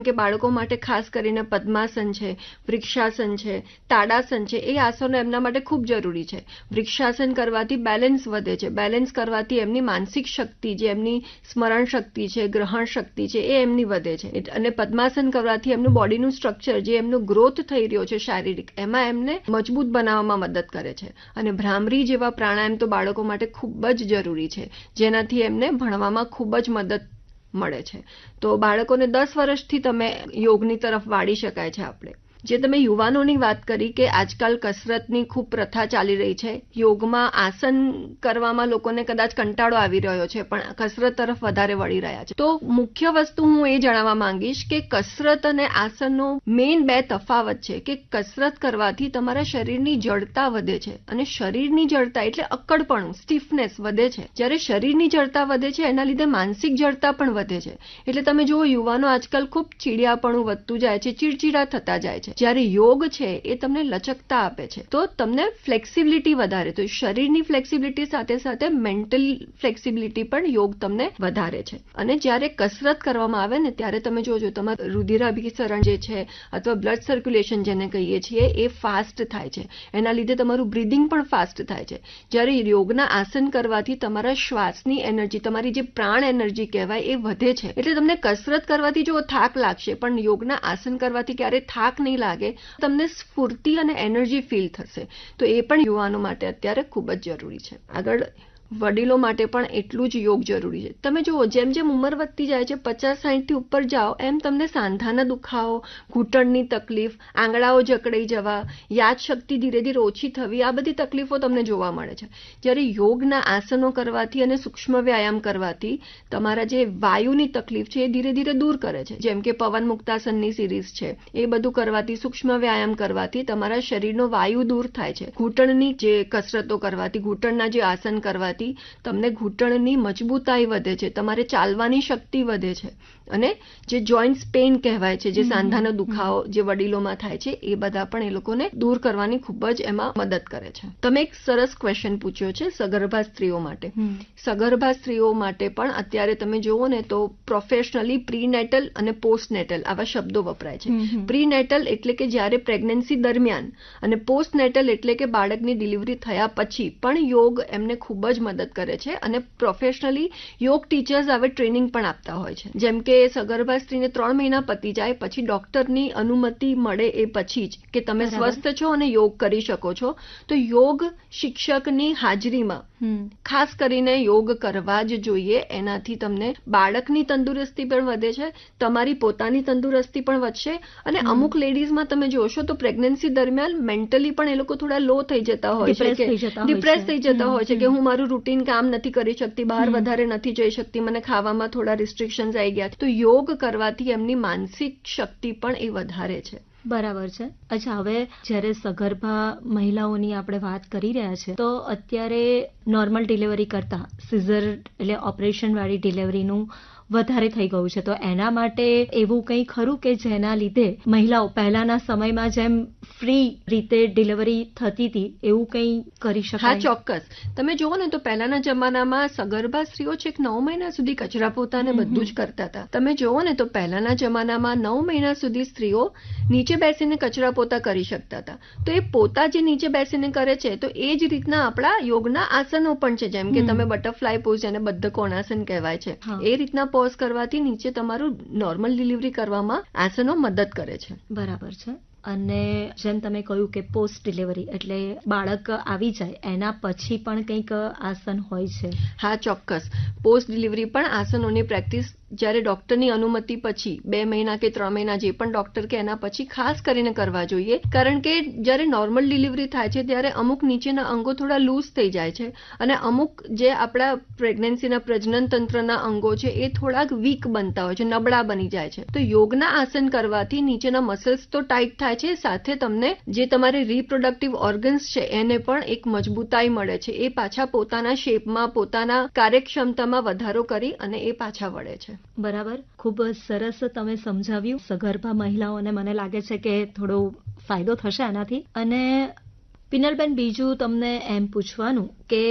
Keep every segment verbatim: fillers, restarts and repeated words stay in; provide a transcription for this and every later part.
કે બાળકો માટે ખાસ કરીને પદ્માસન છે, વૃક્ષાસન છે, તાડાસન છે, એ આસનો એમના માટે ખૂબ જરૂરી છે. વૃક્ષાસન કરવાથી બેલેન્સ વધે છે. બેલેન્સ કરવાથી એમની માનસિક શક્તિ, જે એમની સ્મરણ શક્તિ છે, ગ્રહણ શક્તિ છે, એ એમની વધે છે. અને પદ્માસન કરવાથી એમનું બોડીનું સ્ટ્રક્ચર, જે એમનો ગ્રોથ થઈ રહ્યો છે શારીરિક, એમાં એમને મજબૂત બનાવવામાં મદદ કરે છે. અને ભ્રામરી જેવા પ્રાણાયામ તો બાળકો માટે ખૂબ જ જરૂરી છે, જેનાથી એમને ભણવામાં ખૂબ જ મદદ મળે છે. તો બાળકોને દસ વર્ષથી તમે યોગની તરફ વાળી શકાય છે. આપણે જે તમે યુવાનોની વાત કરી કે આજકાલ કસરતની ખૂબ પ્રથા ચાલી રહી છે, યોગમાં આસન કરવામાં લોકોને કદાચ કંટાળો આવી રહ્યો છે, પણ કસરત તરફ વધારે વળી રહ્યા છે. તો મુખ્ય વસ્તુ હું એ જણાવવા માંગીશ કે કસરત અને આસનનો મેઇન બે તફાવત છે કે કસરત કરવાથી તમારા શરીરની જડતા વધે છે, અને શરીરની જડતા એટલે અક્કડપણું, સ્ટીફનેસ વધે છે. જ્યારે શરીરની જડતા વધે છે, એના લીધે માનસિક જડતા પણ વધે છે. એટલે તમે જુઓ, યુવાનો આજકાલ ખૂબ ચીડિયાપણું વધતું જાય છે, ચીડચીડા થતા જાય છે. જ્યારે યોગ છે એ તમને લચકતા આપે છે, તો તમને ફ્લેક્સિબિલિટી વધારે. તો શરીરની ફ્લેક્સિબિલિટી સાથે સાથે મેન્ટલ ફ્લેક્સિબિલિટી પણ યોગ તમને વધારે છે. અને જ્યારે કસરત કરવામાં આવે ને, ત્યારે તમે જોજો તમારું રુધિરાભિસરણ જે છે અથવા બ્લડ સર્ક્યુલેશન જેને કહીએ છીએ, એ ફાસ્ટ થાય છે. એના લીધે તમારું બ્રીધિંગ પણ ફાસ્ટ થાય છે. જ્યારે યોગના આસન કરવાથી તમારા શ્વાસની એનર્જી, તમારી જે પ્રાણ એનર્જી કહેવાય, એ વધે છે. એટલે તમને કસરત કરવાથી જો થાક લાગશે, પણ યોગના આસન કરવાથી ક્યારે થાક નહીં લાગે, તમને સ્ફૂર્તિ અને એનર્જી ફીલ થશે. તો એ પણ યુવાનો માટે અત્યારે ખૂબ જ જરૂરી છે. આગળ વડીલો માટે પણ એટલું જ યોગ જરૂરી છે. તમે જુઓ, જેમ જેમ ઉંમર વધતી જાય છે, પચાસ સાઠ થી ઉપર જાઓ, એમ તમને સાંધાના દુખાવો, ઘૂંટણની તકલીફ, આંગળાઓ જકડાઈ જવા, યાદશક્તિ ધીરે ધીરે ઓછી થવી, આ બધી તકલીફો તમને જોવા મળે છે. જ્યારે યોગના આસનો કરવાથી અને સૂક્ષ્મ વ્યાયામ કરવાથી તમારા જે વાયુની તકલીફ છે એ ધીરે ધીરે દૂર કરે છે. જેમ કે પવન મુક્તાસનની સિરીઝ છે, એ બધું કરવાથી, સૂક્ષ્મ વ્યાયામ કરવાથી તમારા શરીરનો વાયુ દૂર થાય છે. ઘૂંટણની જે કસરતો કરવાથી, ઘૂંટણના જે આસન કરવાથી તમને ઘૂંટણની મજબૂતાઈ વધે છે, તમારે ચાલવાની શક્તિ વધે છે. અને જે જોઇન્ટ્સ પેઇન કહેવાય છે, જે સાંધાનો દુખાવો જે વડીલોમાં થાય છે, એ બધા પણ એ લોકોને દૂર કરવાની ખૂબ જ એમાં મદદ કરે છે. તમે એક સરસ ક્વેશ્ચન પૂછ્યો છે સગર્ભા સ્ત્રીઓ માટે. સગર્ભા સ્ત્રીઓ માટે પણ અત્યારે તમે જુઓ ને તો પ્રોફેશનલી પ્રીનેટલ અને પોસ્ટનેટલ આવા શબ્દો વપરાય છે. પ્રીનેટલ એટલે કે જ્યારે પ્રેગ્નન્સી દરમિયાન, અને પોસ્ટનેટલ એટલે કે બાળકની ડિલિવરી થયા પછી પણ યોગ એમને ખૂબ જ મદદ કરે છે. અને પ્રોફેશનલી યોગ ટીચર્સ હવે ટ્રેનિંગ પણ આપતા હોય છે. જેમ કે સગર્ભા સ્ત્રીને ત્રણ મહિના પતી જાય પછી ડોક્ટરની અનુમતિ મળે એ પછી જ કે તમે સ્વસ્થ છો અને યોગ કરી શકો છો, તો યોગ શિક્ષકની હાજરીમાં ખાસ કરીને યોગ કરવા જ જોઈએ. એનાથી તમને બાળકની તંદુરસ્તી પણ વધે છે, તમારી પોતાની તંદુરસ્તી પણ વધશે. અને અમુક લેડીઝમાં તમે જોશો તો પ્રેગ્નન્સી દરમિયાન મેન્ટલી પણ એ લોકો થોડા લો થઈ જતા હોય છે, કે ડિપ્રેસ થઈ જતા હોય છે, કે હું મારું રૂટીન કામ નથી કરી શકતી, બહાર વધારે નથી જઈ શકતી, મને ખાવામાં થોડા રિસ્ટ્રિક્શન્સ આવી ગયા. તો યોગ કરવાથી એમની માનસિક શક્તિ પણ એ વધારે છે. બરાબર છે. અચ્છા, હવે જ્યારે સગર્ભા મહિલાઓની આપણે વાત કરી રહ્યા છે, તો અત્યારે નોર્મલ ડિલિવરી કરતા સિઝર એટલે ઓપરેશન વાળી ડિલિવરીનું વધારે થઈ ગયું છે. તો એના માટે એવું કંઈ ખરું કે જેના લીધે મહિલાઓ પહેલાના સમયમાં જેમ ફ્રી રીતે ડિલિવરી થતી હતી એવું કંઈ કરી શકાય? હા, ચોક્કસ. તમે જુઓ ને તો પહેલાના જમાનામાં સગર્ભા સ્ત્રીઓ છેક નવ મહિના સુધી કચરા પોતાને બધું જ કરતા હતા. તમે જુઓ ને તો પહેલાના જમાનામાં નવ મહિના સુધી સ્ત્રીઓ નીચે બેસીને કચરા પોતા કરી શકતા હતા. તો એ પોતા જે નીચે બેસીને કરે છે, તો એ જ રીતના આપણા યોગના આસનો પણ છે. જેમ કે તમે બટરફ્લાય પોઝ, જેને બદ્ધ કોણાસન કહેવાય છે, એ રીતના પોઝ કરવાથી નીચે તમારું નોર્મલ ડિલિવરી કરવામાં આસનો મદદ કરે છે. બરાબર છે. અને જેમ તમે કહ્યું કે પોસ્ટ ડિલિવરી એટલે બાળક આવી જાય એના પછી પણ કંઈક આસન હોય છે? હા, ચોક્કસ. પોસ્ટ ડિલિવરી પણ આસનોની પ્રેક્ટિસ જ્યારે ડોક્ટરની અનુમતિ પછી બે મહિના કે ત્રણ મહિના જે પણ ડોક્ટર કે એના પછી ખાસ કરીને કરવા જોઈએ. કારણ કે જ્યારે નોર્મલ ડિલિવરી થાય છે ત્યારે અમુક નીચેના અંગો થોડા લૂઝ થઈ જાય છે, અને અમુક જે આપણા પ્રેગ્નન્સીના પ્રજનન તંત્રના અંગો છે એ થોડાક વીક બનતા હોય છે, નબળા બની જાય છે. તો યોગના આસન કરવાથી નીચેના મસલ્સ તો ટાઈટ થાય છે, સાથે તમને જે તમારે રિપ્રોડક્ટિવ ઓર્ગન્સ છે એને પણ એક મજબૂતાઈ મળે છે. એ પાછા પોતાના શેપમાં, પોતાના કાર્યક્ષમતામાં વધારો કરી અને એ પાછા વળે છે. બરાબર. ખૂબ સરસ તમે સમજાવ્યું સગર્ભા મહિલાઓને. મને લાગે છે કે થોડો ફાયદો થશે આનાથી. અને પિનલબેન, બીજું તમને એમ પૂછવાનું કે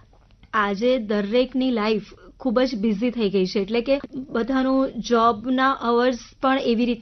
આજે દરેકની લાઈફ ખૂબ જ બિઝી થઈ ગઈ છે, એટલે કે બધાનું જોબના અવર્સ પણ એવી રીતે